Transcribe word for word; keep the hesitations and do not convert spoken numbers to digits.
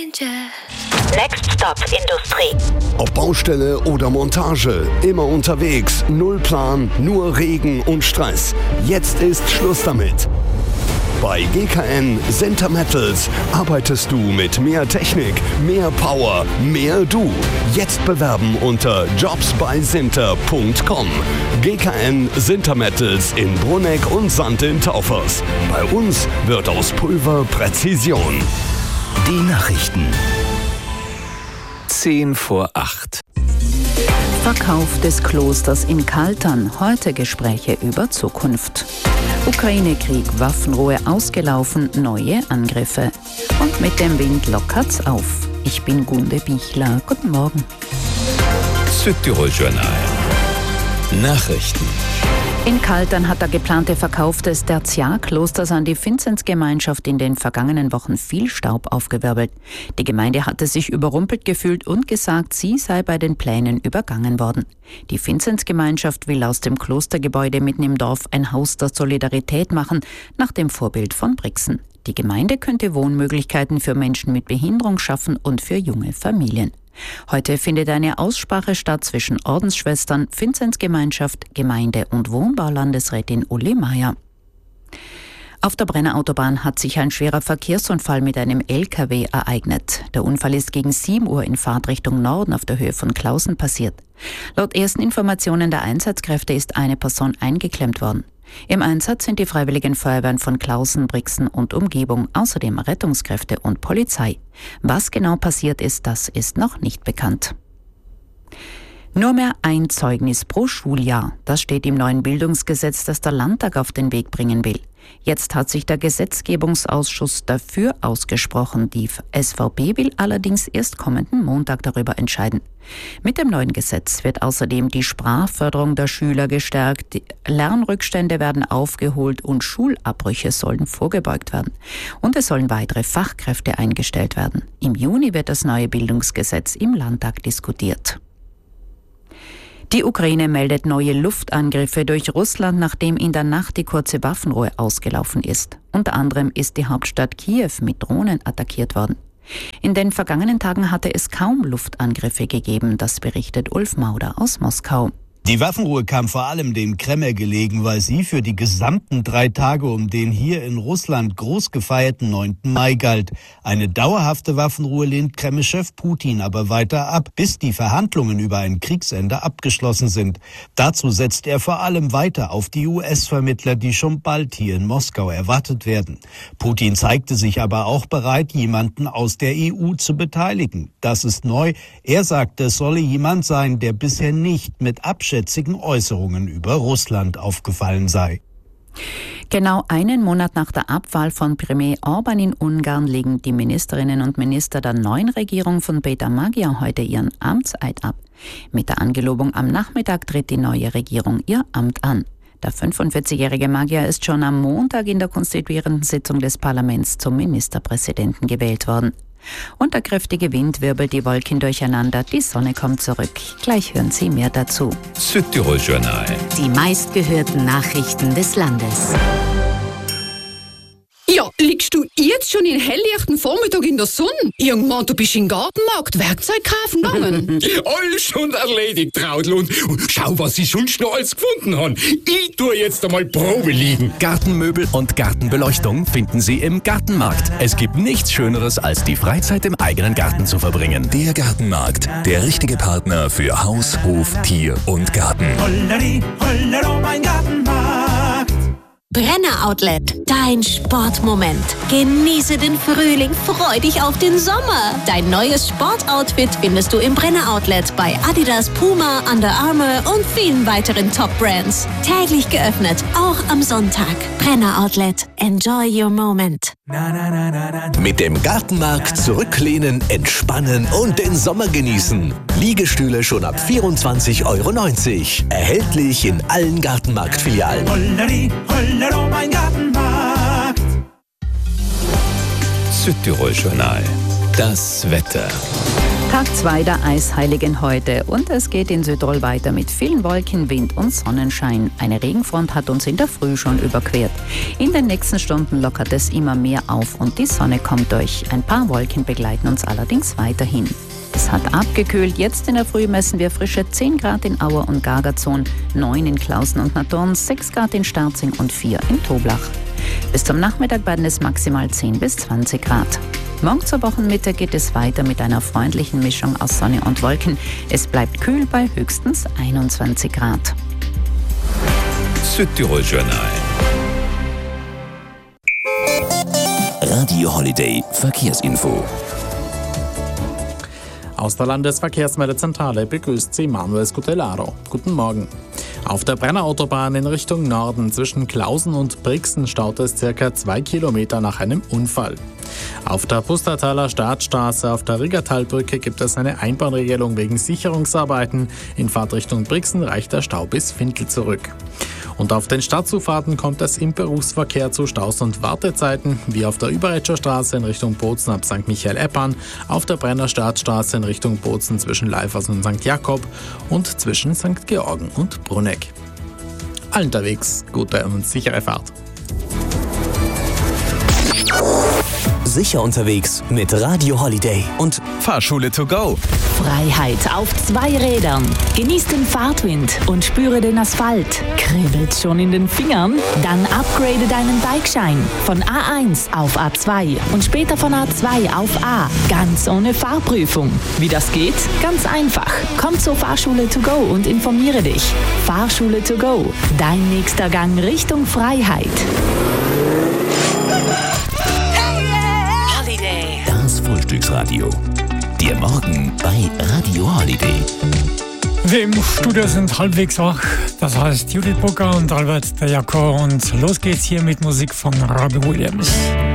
Next Stop Industrie. Ob Baustelle oder Montage, immer unterwegs, null Plan, nur Regen und Stress. Jetzt ist Schluss damit. Bei G K N Sinter Metals arbeitest du mit mehr Technik, mehr Power, mehr du. Jetzt bewerben unter jobs bei sinter punkt com. G K N Sinter Metals in Brunegg und Sand in Taufers. Bei uns wird aus Pulver Präzision. Die Nachrichten. Zehn vor acht. Verkauf des Klosters in Kaltern. Heute Gespräche über Zukunft. Ukraine-Krieg, Waffenruhe ausgelaufen, neue Angriffe. Und mit dem Wind lockert's auf. Ich bin Gunde Bichler. Guten Morgen. Südtirol Journal. Nachrichten. In Kaltern hat der geplante Verkauf des Tertiarklosters an die Vinzenzgemeinschaft in den vergangenen Wochen viel Staub aufgewirbelt. Die Gemeinde hatte sich überrumpelt gefühlt und gesagt, sie sei bei den Plänen übergangen worden. Die Vinzenzgemeinschaft will aus dem Klostergebäude mitten im Dorf ein Haus der Solidarität machen, nach dem Vorbild von Brixen. Die Gemeinde könnte Wohnmöglichkeiten für Menschen mit Behinderung schaffen und für junge Familien. Heute findet eine Aussprache statt zwischen Ordensschwestern, Vinzenzgemeinschaft, Gemeinde und Wohnbaulandesrätin Uli Meier. Auf der Brenner Autobahn hat sich ein schwerer Verkehrsunfall mit einem L K W ereignet. Der Unfall ist gegen sieben Uhr in Fahrtrichtung Norden auf der Höhe von Klausen passiert. Laut ersten Informationen der Einsatzkräfte ist eine Person eingeklemmt worden. Im Einsatz sind die Freiwilligen Feuerwehren von Klausen, Brixen und Umgebung, außerdem Rettungskräfte und Polizei. Was genau passiert ist, das ist noch nicht bekannt. Nur mehr ein Zeugnis pro Schuljahr. Das steht im neuen Bildungsgesetz, das der Landtag auf den Weg bringen will. Jetzt hat sich der Gesetzgebungsausschuss dafür ausgesprochen. Die S V P will allerdings erst kommenden Montag darüber entscheiden. Mit dem neuen Gesetz wird außerdem die Sprachförderung der Schüler gestärkt, die Lernrückstände werden aufgeholt und Schulabbrüche sollen vorgebeugt werden. Und es sollen weitere Fachkräfte eingestellt werden. Im Juni wird das neue Bildungsgesetz im Landtag diskutiert. Die Ukraine meldet neue Luftangriffe durch Russland, nachdem in der Nacht die kurze Waffenruhe ausgelaufen ist. Unter anderem ist die Hauptstadt Kiew mit Drohnen attackiert worden. In den vergangenen Tagen hatte es kaum Luftangriffe gegeben, das berichtet Ulf Mauder aus Moskau. Die Waffenruhe kam vor allem dem Kreml gelegen, weil sie für die gesamten drei Tage um den hier in Russland groß gefeierten neunten Mai galt. Eine dauerhafte Waffenruhe lehnt Kreml-Chef Putin aber weiter ab, bis die Verhandlungen über ein Kriegsende abgeschlossen sind. Dazu setzt er vor allem weiter auf die U S-Vermittler, die schon bald hier in Moskau erwartet werden. Putin zeigte sich aber auch bereit, jemanden aus der E U zu beteiligen. Das ist neu. Er sagte, es solle jemand sein, der bisher nicht mit Abschätzungen Äußerungen über Russland aufgefallen sei. Genau einen Monat nach der Abwahl von Premier Orban in Ungarn legen die Ministerinnen und Minister der neuen Regierung von Peter Magyar heute ihren Amtseid ab. Mit der Angelobung am Nachmittag tritt die neue Regierung ihr Amt an. Der fünfundvierzigjährige Magyar ist schon am Montag in der konstituierenden Sitzung des Parlaments zum Ministerpräsidenten gewählt worden. Und der kräftige Wind wirbelt die Wolken durcheinander, die Sonne kommt zurück. Gleich hören Sie mehr dazu. Südtirol Journal. Die meistgehörten Nachrichten des Landes. Ja, liegst du jetzt schon in helllichten Vormittag in der Sonne? Irgendwann, du bist im Gartenmarkt Werkzeug kaufen gegangen. Alles schon erledigt, Traudl. Und schau, was ich sonst noch alles gefunden habe. Ich tue jetzt einmal Probe liegen. Gartenmöbel und Gartenbeleuchtung finden Sie im Gartenmarkt. Es gibt nichts Schöneres, als die Freizeit im eigenen Garten zu verbringen. Der Gartenmarkt, der richtige Partner für Haus, Hof, Tier und Garten. Holleri, hollero, mein Gartenmarkt. Brenner Outlet, dein Sportmoment. Genieße den Frühling, freu dich auf den Sommer. Dein neues Sportoutfit findest du im Brenner Outlet bei Adidas, Puma, Under Armour und vielen weiteren Top-Brands. Täglich geöffnet, auch am Sonntag. Brenner Outlet, enjoy your moment. Mit dem Gartenmarkt zurücklehnen, entspannen und den Sommer genießen. Liegestühle schon ab vierundzwanzig Euro neunzig. Erhältlich in allen Gartenmarktfilialen. Holleri, hollero, mein Gartenmarkt. Südtirol Journal. Das Wetter. Tag zwei der Eisheiligen heute und es geht in Südtirol weiter mit vielen Wolken, Wind und Sonnenschein. Eine Regenfront hat uns in der Früh schon überquert. In den nächsten Stunden lockert es immer mehr auf und die Sonne kommt durch. Ein paar Wolken begleiten uns allerdings weiterhin. Es hat abgekühlt. Jetzt in der Früh messen wir frische zehn Grad in Auer und Gargazon, neun in Klausen und Natorn, sechs Grad in Starzing und vier in Toblach. Bis zum Nachmittag werden es maximal zehn bis zwanzig Grad. Morgen zur Wochenmitte geht es weiter mit einer freundlichen Mischung aus Sonne und Wolken. Es bleibt kühl bei höchstens einundzwanzig Grad. Südtirol Journal. Radio Holiday Verkehrsinfo. Aus der Landesverkehrsmeldezentrale begrüßt Sie Manuel Scutellaro. Guten Morgen. Auf der Brennerautobahn in Richtung Norden zwischen Klausen und Brixen staut es circa zwei Kilometer nach einem Unfall. Auf der Pustertaler Startstraße auf der Riggertalbrücke gibt es eine Einbahnregelung wegen Sicherungsarbeiten. In Fahrtrichtung Brixen reicht der Stau bis Fintel zurück. Und auf den Stadtzufahrten kommt es im Berufsverkehr zu Staus und Wartezeiten, wie auf der Überetscher Straße in Richtung Bozen ab Sankt Michael-Eppan, auf der Brenner Startstraße in Richtung Bozen zwischen Leifers und Sankt Jakob und zwischen Sankt Georgen und Brunegg. Allen unterwegs gute und sichere Fahrt. Sicher unterwegs mit Radio Holiday und Fahrschule to go. Freiheit auf zwei Rädern. Genieß den Fahrtwind und spüre den Asphalt. Kribbelt schon in den Fingern? Dann upgrade deinen Bikeschein von A eins auf A zwei und später von A zwei auf A. Ganz ohne Fahrprüfung. Wie das geht? Ganz einfach. Komm zur Fahrschule to go und informiere dich. Fahrschule to go. Dein nächster Gang Richtung Freiheit. Das Frühstücksradio. Der Morgen bei Radio Holiday. Wir im Studio sind halbwegs wach. Das heißt Judith Bucker und Albert Dejaco. Und los geht's hier mit Musik von Robbie Williams.